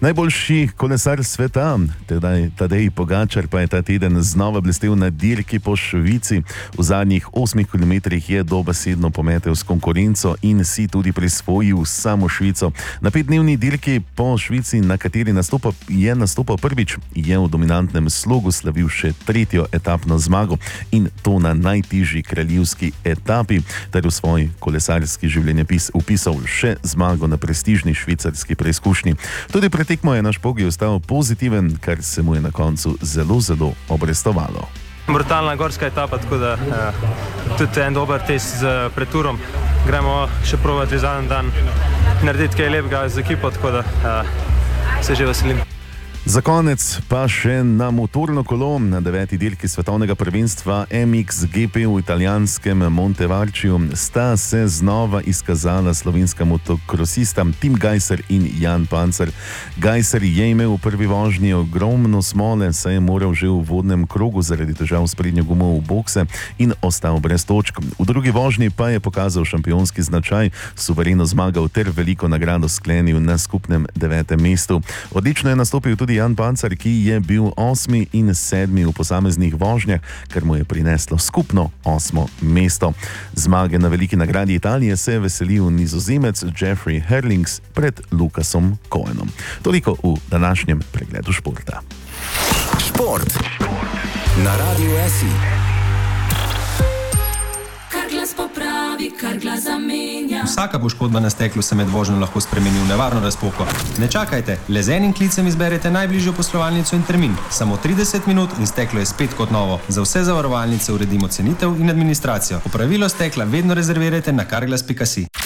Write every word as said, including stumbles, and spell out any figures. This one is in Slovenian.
Najboljši kolesar sveta, Tadej Pogačar, pa je ta teden znova blestel na dirki po Švici. V zadnjih osmih kilometrih je dobesedno pometel s konkurenco in si tudi prisvojil samo Švico. Na petdnevni dirki po Švici, na kateri nastopa, je nastopal prvič, je v dominantnem slogu slavil še tretjo etapno zmago in to na najtežji kraljevski etapi, ter v svoj kolesarski življenjepis vpisal še zmago na prestižni švicarski preizkušnji. Tudi pred tekmo je naš Pogi ostal pozitiven, kar se mu je na koncu zelo, zelo obrestovalo. Brutalna gorska etapa, tako da eh, tudi en dober test z preturom. Gremo še provati zadnji dan, narediti kaj lepega z ekipo, tako da eh, se že veselim. Za konec pa še na motorno kolo. Na deveti dirki svetovnega prvenstva M X G P v italijanskem Montevarčiju sta se znova izkazala slovenska motokrosista Tim Gajser in Jan Pancer. Gajser je imel v prvi vožnji ogromno smole, saj je moral že v vodnem krogu zaradi težav s prednjo gumo v bokse in ostal brez točk. V drugi vožnji pa je pokazal šampionski značaj, suvereno zmagal ter veliko nagrado sklenil na skupnem devetem mestu. Odlično je nastopil tudi Jan Pancer, ki je bil osmi in sedmi v posameznih vožnjah, kar mu je prineslo skupno osmo mesto. Zmage na veliki nagradi Italije se je veselil Nizozemec Jeffrey Herlings pred Lukasom Koenom. Toliko v današnjem pregledu športa. Šport na Radiu S I. Vsaka poškodba na steklu se med vožnjo lahko spremeni v nevarno razpoko. Ne čakajte, le z enim klicem izberete najbližjo poslovalnico in termin. Samo trideset minut in steklo je spet kot novo. Za vse zavarovalnice uredimo cenitev in administracijo. Popravilo stekla vedno rezervirajte na carglass pika si.